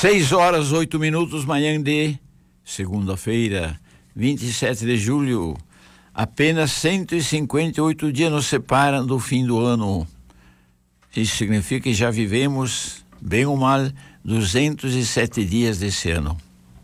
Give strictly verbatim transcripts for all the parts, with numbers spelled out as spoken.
Seis horas, oito minutos, manhã de segunda-feira, vinte e sete de julho. Apenas cento e cinquenta e oito dias nos separam do fim do ano. Isso significa que já vivemos, bem ou mal, duzentos e sete dias desse ano.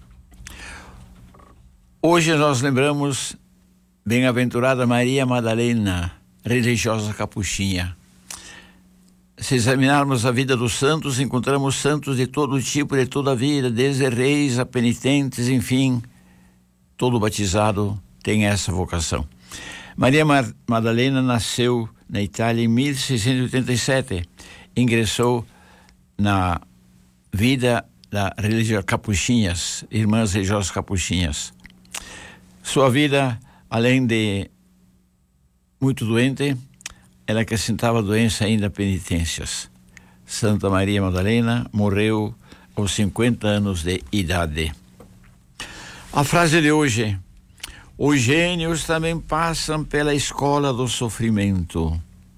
Hoje nós lembramos Bem-aventurada Maria Madalena, religiosa capuchinha. Se examinarmos a vida dos santos, encontramos santos de todo tipo, de toda a vida, desde reis a penitentes, enfim, todo batizado tem essa vocação. Maria Madalena nasceu na Itália em mil seiscentos e oitenta e sete, ingressou na vida da religião capuchinhas, irmãs religiosas capuchinhas. Sua vida, além de muito doente, ela acrescentava doença ainda penitências. Santa Maria Madalena morreu aos cinquenta anos de idade. A frase de hoje: os gênios também passam pela escola do sofrimento.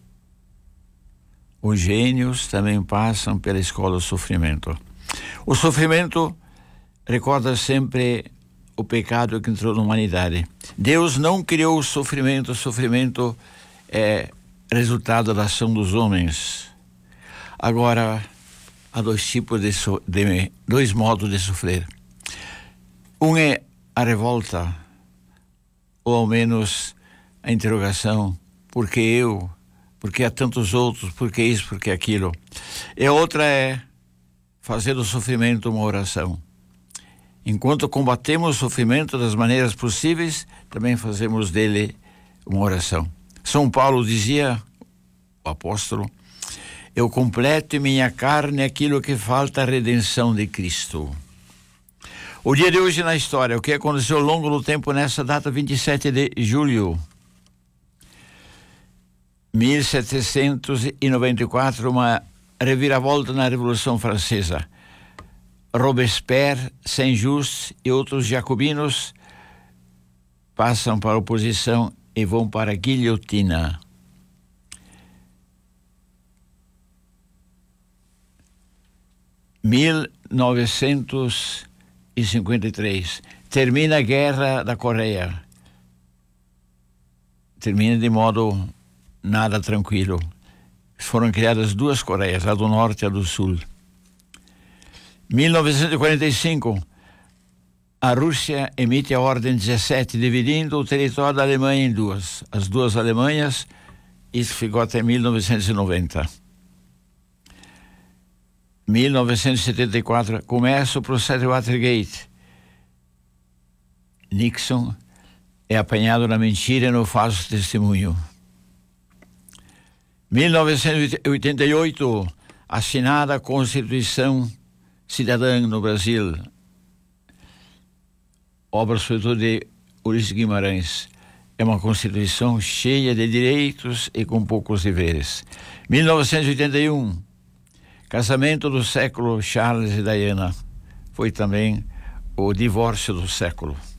Os gênios também passam pela escola do sofrimento. O sofrimento recorda sempre o pecado que entrou na humanidade. Deus não criou o sofrimento, o sofrimento é resultado da ação dos homens. Agora, há dois tipos de, so, de dois modos de sofrer. Um é a revolta, ou ao menos a interrogação: por que eu? Por que há tantos outros? Por que isso? Por que aquilo? E a outra é fazer do sofrimento uma oração. Enquanto combatemos o sofrimento das maneiras possíveis, também fazemos dele uma oração. São Paulo dizia, o apóstolo: eu completo em minha carne aquilo que falta à redenção de Cristo. O dia de hoje na história, o que aconteceu ao longo do tempo nessa data, vinte e sete de julho. mil setecentos e noventa e quatro, uma reviravolta na Revolução Francesa. Robespierre, Saint-Just e outros jacobinos passam para a oposição e vão para a guilhotina. mil novecentos e cinquenta e três, termina a Guerra da Coreia. Termina de modo nada tranquilo. Foram criadas duas Coreias, a do Norte e a do Sul. mil novecentos e quarenta e cinco, a Rússia emite a Ordem dezessete, dividindo o território da Alemanha em duas. As duas Alemanhas, isso ficou até mil novecentos e noventa. mil novecentos e setenta e quatro, começa o processo de Watergate. Nixon é apanhado na mentira e no falso testemunho. mil novecentos e oitenta e oito, assinada a Constituição Cidadã no Brasil, obra sobretudo de Ulisses Guimarães. É uma Constituição cheia de direitos e com poucos deveres. mil novecentos e oitenta e um, casamento do século, Charles e Diana. Foi também o divórcio do século.